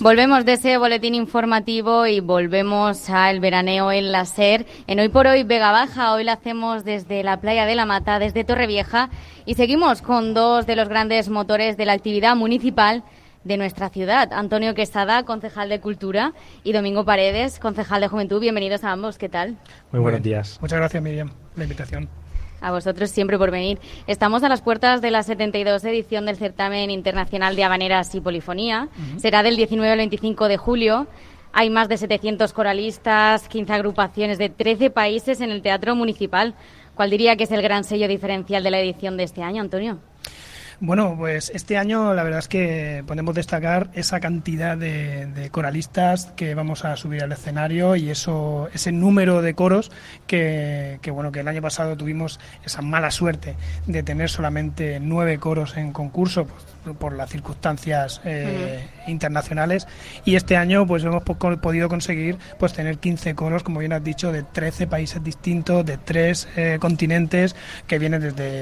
Volvemos de ese boletín informativo y volvemos al veraneo en la SER. En Hoy por Hoy Vega Baja, hoy la hacemos desde la playa de la Mata, desde Torrevieja, y seguimos con dos de los grandes motores de la actividad municipal de nuestra ciudad. Antonio Quesada, concejal de Cultura, y Domingo Paredes, concejal de Juventud. Bienvenidos a ambos, ¿qué tal? Muy buenos días. Muchas gracias, Miriam, por la invitación. A vosotros siempre por venir. Estamos a las puertas de la 72 edición del Certamen Internacional de Habaneras y Polifonía. Será del 19 al 25 de julio. Hay más de 700 coralistas, 15 agrupaciones de 13 países en el Teatro Municipal. ¿Cuál diría que es el gran sello diferencial de la edición de este año, Antonio? Bueno, pues este año la verdad es que podemos destacar esa cantidad de coralistas que vamos a subir al escenario y ese número de coros que el año pasado tuvimos esa mala suerte de tener solamente 9 coros en concurso por las circunstancias internacionales, y este año pues hemos podido conseguir pues tener 15 coros, como bien has dicho, de 13 países distintos, de 3 continentes, que vienen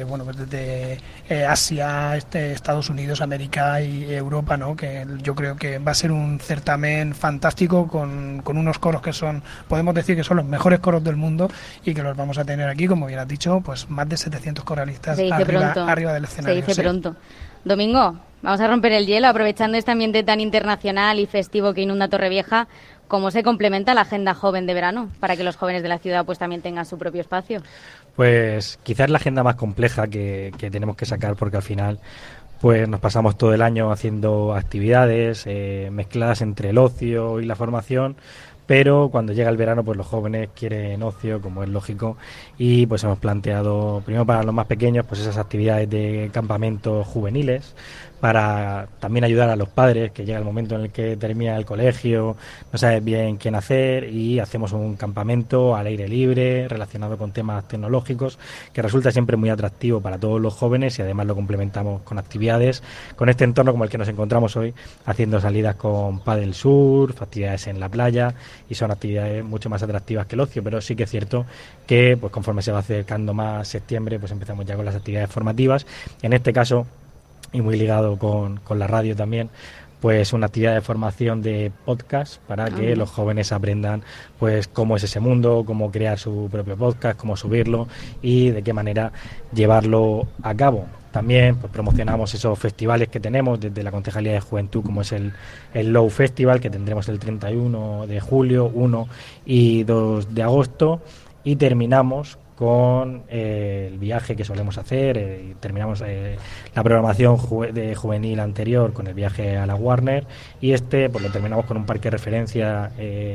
desde Asia, Estados Unidos, América y Europa, ¿no? Que yo creo que va a ser un certamen fantástico con unos coros que podemos decir que son los mejores coros del mundo, y que los vamos a tener aquí, como bien has dicho, pues más de 700 coralistas arriba del escenario. Se dice pronto. Domingo, vamos a romper el hielo aprovechando este ambiente tan internacional y festivo que inunda Torrevieja. ¿Cómo se complementa la agenda joven de verano para que los jóvenes de la ciudad pues también tengan su propio espacio? Pues quizás la agenda más compleja que tenemos que sacar, porque al final pues nos pasamos todo el año haciendo actividades mezcladas entre el ocio y la formación, pero cuando llega el verano pues los jóvenes quieren ocio, como es lógico, y pues hemos planteado primero para los más pequeños pues esas actividades de campamentos juveniles, para también ayudar a los padres, que llega el momento en el que termina el colegio, no sabes bien qué hacer, y hacemos un campamento al aire libre relacionado con temas tecnológicos, que resulta siempre muy atractivo para todos los jóvenes, y además lo complementamos con actividades, con este entorno como el que nos encontramos hoy, haciendo salidas con pádel surf, actividades en la playa, y son actividades mucho más atractivas que el ocio. Pero sí que es cierto que pues conforme se va acercando más septiembre, pues empezamos ya con las actividades formativas. En este caso, y muy ligado con la radio también, pues una actividad de formación de podcast para que los jóvenes aprendan pues cómo es ese mundo, cómo crear su propio podcast, cómo subirlo y de qué manera llevarlo a cabo. También pues promocionamos esos festivales que tenemos desde la Concejalía de Juventud, como es el Low Festival, que tendremos el 31 de julio, 1 y 2 de agosto, y terminamos con el viaje que solemos hacer, y terminamos la programación de juvenil anterior con el viaje a la Warner, y pues lo terminamos con un parque de referencia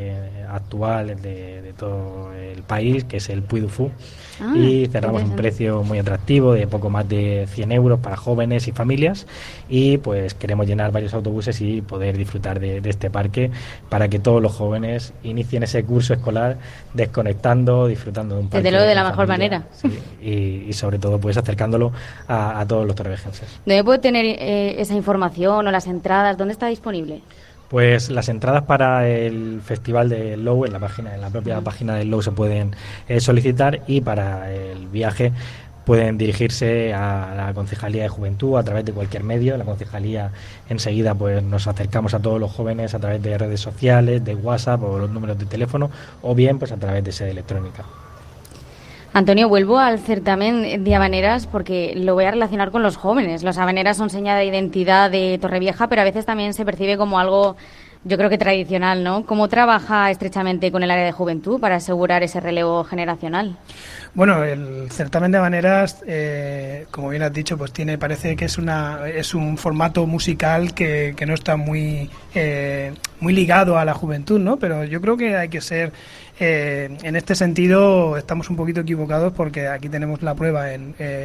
actual de todo el país, que es el Puy du Fou, y cerramos un precio muy atractivo de poco más de 100 euros para jóvenes y familias, y pues queremos llenar varios autobuses y poder disfrutar de este parque para que todos los jóvenes inicien ese curso escolar desconectando, disfrutando de un parque. Desde luego, de la mejor manera. Sí, y sobre todo pues acercándolo a todos los torrevejenses. ¿Dónde puedo tener esa información o las entradas? ¿Dónde está disponible? Pues las entradas para el festival de Low en la propia página del Low se pueden solicitar, y para el viaje pueden dirigirse a la Concejalía de Juventud a través de cualquier medio. La Concejalía enseguida pues nos acercamos a todos los jóvenes a través de redes sociales, de WhatsApp o los números de teléfono, o bien pues a través de sede electrónica. Antonio, vuelvo al certamen de habaneras porque lo voy a relacionar con los jóvenes. Las habaneras son seña de identidad de Torrevieja, pero a veces también se percibe como algo, yo creo que tradicional, ¿no? ¿Cómo trabaja estrechamente con el área de juventud para asegurar ese relevo generacional? Bueno, el certamen de habaneras, como bien has dicho, pues parece que es un formato musical que no está muy ligado a la juventud, ¿no? Pero yo creo que hay que ser, en este sentido, estamos un poquito equivocados, porque aquí tenemos la prueba en